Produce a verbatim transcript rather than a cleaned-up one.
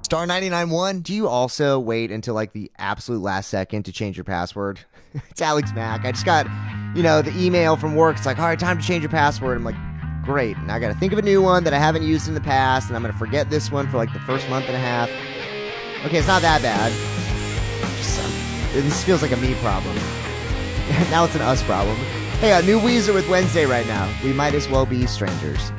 Star ninety-nine one, do you also wait until like the absolute last second to change your password? It's Alex Mack. I just got, you know, the email from work. It's like, all right, time to change your password. I'm like, great. Now I got to think of a new one that I haven't used in the past, and I'm going to forget this one for like the first month and a half. Okay, it's not that bad. Just, um, this feels like a me problem. Now it's an us problem. Hey, a new Weezer with Wednesday right now. We might as well be strangers.